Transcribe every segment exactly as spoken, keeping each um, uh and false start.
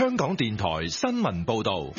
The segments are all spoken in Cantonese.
香港電台新聞報道。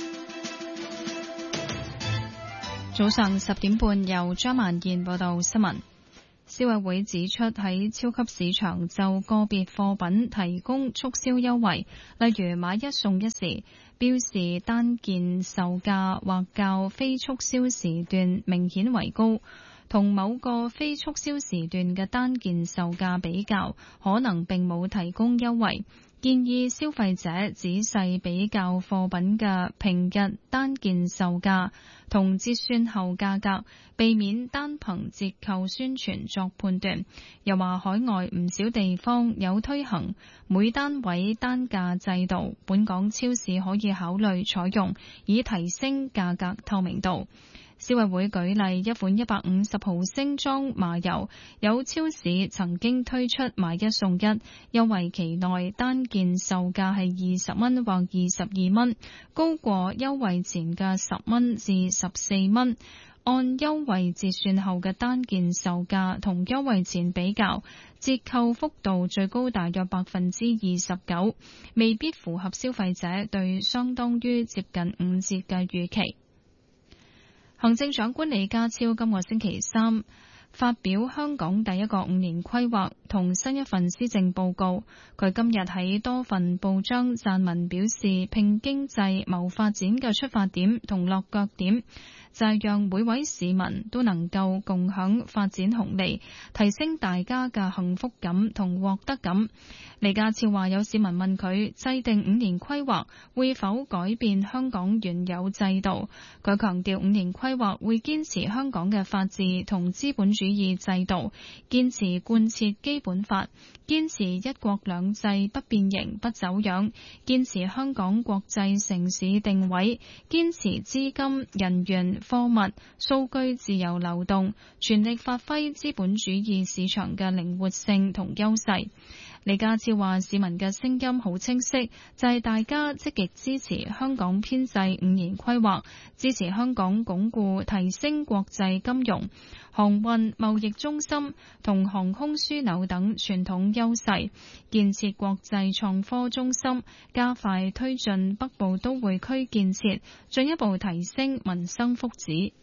早上十點半，由張萬燕報道新聞。消委會指出，喺超級市場就個別貨品提供促銷優惠，例如買一送一時，標示單件售價或較非促銷時段明顯為高，同某個非促銷時段嘅單件售價比較，可能並冇提供優惠。建議消費者仔細比較貨品嘅平日單件售價同折算後價格，避免單憑折扣宣傳作判斷。又話海外唔少地方有推行每單位單價制度，本港超市可以考慮採用，以提升價格透明度。消委會舉例，一款一百五十毫升裝麻油，有超市曾經推出買一送一，優惠期內單件售價係二十蚊或二十二蚊，高過優惠前嘅十蚊至十四蚊。按優惠折算後嘅單件售價同優惠前比較，折扣幅度最高大約百分之二十九，未必符合消費者對相當於接近五折嘅預期。行政長官李家超今個星期三發表香港第一個五年規劃同新一份施政報告。佢今日喺多份報章撰文表示，拼經濟謀發展嘅出發點同落腳點就係讓每位市民都能夠共享發展紅利，提升大家嘅幸福感同獲得感。李家超話，有市民問佢制定五年規劃會否改變香港原有制度，佢強調五年規劃會堅持香港嘅法治同資本主義制度，堅持貫徹基本法，堅持一國兩制不變形不走樣，堅持香港國際城市定位，堅持資金、人員、貨物、數據自由流動，全力發揮資本主義市場嘅靈活性同優勢。李家超話，市民嘅聲音好清晰，就係大家積極支持香港編制五年規劃，支持香港鞏固提升國際金融、航運、貿易中心同航空樞紐等傳統優勢，建設國際創科中心，加快推進北部都會區建設，進一步提升民生福祉。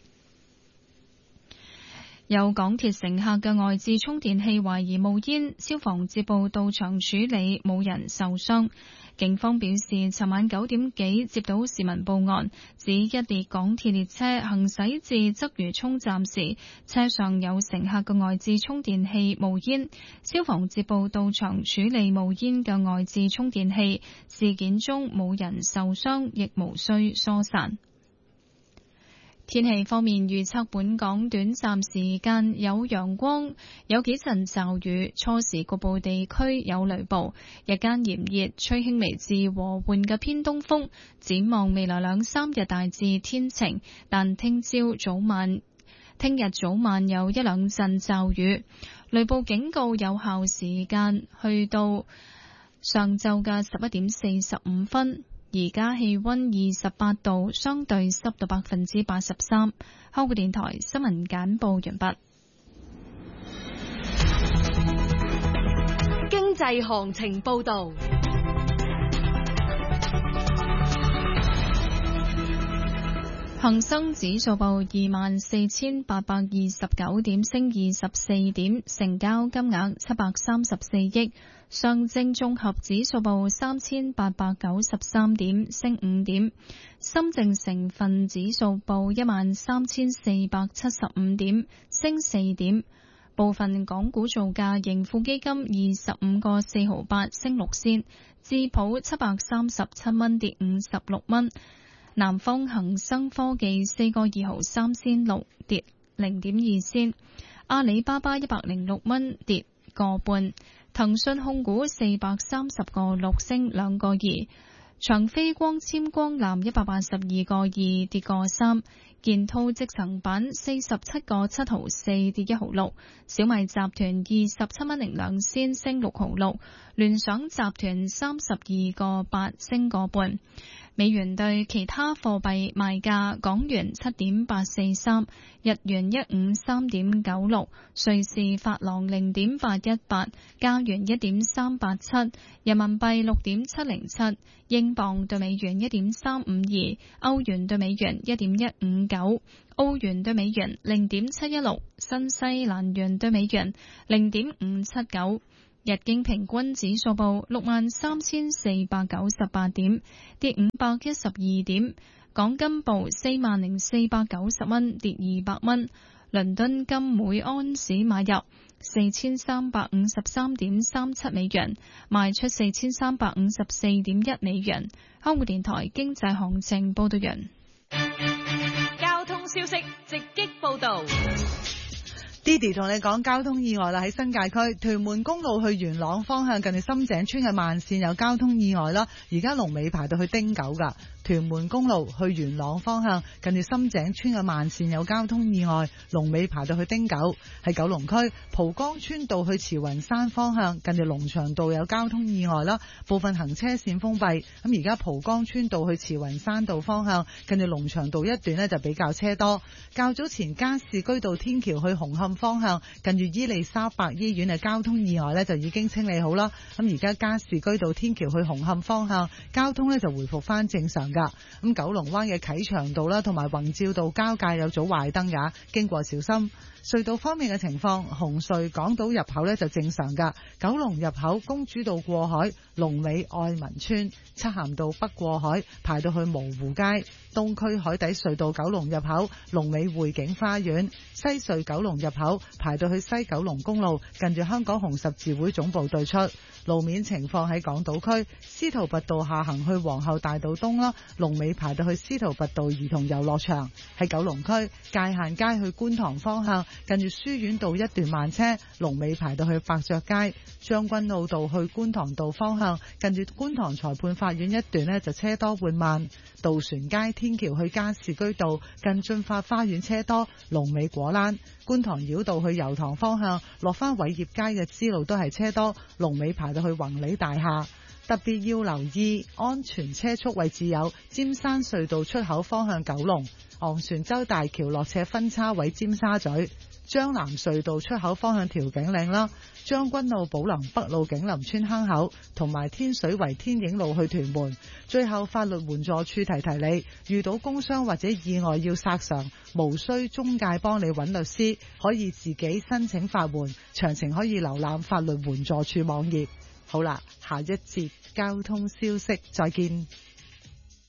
有港鐵乘客嘅外置充電器懷疑冒煙，消防接報到場處理，冇人受傷。警方表示，尋晚九點幾接到市民報案，指一列港鐵列車行駛至鰂魚涌站時，車上有乘客嘅外置充電器冒煙。消防接報到場處理冒煙嘅外置充電器，事件中冇人受傷，亦無需疏散。天氣方面，預測本港短暫時間有陽光，有幾陣驟雨，初時局部地區有雷暴，日間炎熱，吹輕微至和緩嘅偏東風。展望未來兩三日大致天晴，但聽朝早晚、聽日早晚有一兩陣驟雨，雷暴警告有效時間去到上晝嘅十一點四十五分。而家氣溫二十八度，相對濕度百分之八十三。香港電台新聞簡報完畢。 經濟行情報道。 恒生指數報二萬四千八百二十九點，升二十四點，成交金額七百三十四億。上證綜合指數報三千八百九十三點，升五點。深證成分指數報一萬三千四百七十五點，升四點。部分港股造價，盈富基金二十五個四毫八，升六仙；智普七百三十七蚊，跌五十六蚊。南方恒生科技四個二毫三仙六，跌零點二仙。阿里巴巴一百零六蚊，跌個半。騰訊控股四百三十個六，升兩個二。長飛光纖光纜一百八十二個二，跌個三。 建滔積層板四十七個七毫四跌一毫六，小米集團二十七蚊零兩仙升六毫六，聯想集團三十二個八升個半。美元對其他貨幣賣價：港元七點八四三，日元一五三點九六，瑞士法郎零點八一八，加元一點三八七，人民幣六點七零七，英鎊對美元一點三五二，歐元對美元一點一五九，澳元對美元零點七一六，新西蘭元對美元零點五七九。日經平均指數報六萬三千四百九十八點，跌五百一十二點。港金報四萬零四百九十蚊，跌二百蚊。倫敦金每安士買入四千三百五十三點三七美元，賣出四千三百五十四點一美元。香港電台經濟行情報道完。 交通消息直擊報道。 Didi 同你講交通意外啦，喺新界區屯門公路去元朗方向近住深井村嘅慢線有交通意外啦，而家龍尾排到去汀九噶。屯門公路去元朗方向近住深井村嘅慢線有交通意外，龍尾排到去汀九。喺九龍區蒲崗村道去慈雲山方向近住龍翔道有交通意外啦，部分行車線封閉。咁而家蒲崗村道去慈雲山道方向近住龍翔道一段呢就比較車多。較早前加士居道天橋去紅磡方向近住伊利沙伯醫院嘅交通意外呢就已經清理好啦。咁而家加士居道天橋去紅磡方向交通呢就回復翻正常噶。咁九龍灣嘅啟祥道啦同埋宏照道交界有組壞燈噶，經過小心。隧道方面嘅情況，紅隧港島入口呢就正常噶，九龍入口公主道過海，龍尾愛民村，漆咸道北過海排到去蕪湖街，東區海底隧道九龍入口龍尾匯景花園，西隧九龍入口排到去西九龍公路近住香港紅十字會總部對出。路面情況喺港島區司徒拔道下行去皇后大道東啦，龍尾排到去司徒拔道兒童遊樂場。喺九龍區界限街去觀塘方向近住書院道一段慢車，龍尾排到去百爵街。將軍澳道去觀塘道方向近住觀塘裁判法院一段呢就車多緩慢。渡船街天橋去加士居道近駿發花園車多，龍尾果欄。觀塘繞道去油塘方向落返偉業街嘅支路都係車多，龍尾排到去宏利大廈。特別要留意安全車速位置有尖山隧道出口方向九龍、昂船洲大橋落斜分叉位尖沙咀、將南隧道出口方向調景嶺啦、將軍澳寶林北路景林村坑口同埋天水圍天影路去屯門。最後法律援助處提提你，遇到工傷或者意外要索償，無需中介幫你揾律師，可以自己申請法援，詳情可以瀏覽法律援助處網頁。好啦，下一節交通消息再見。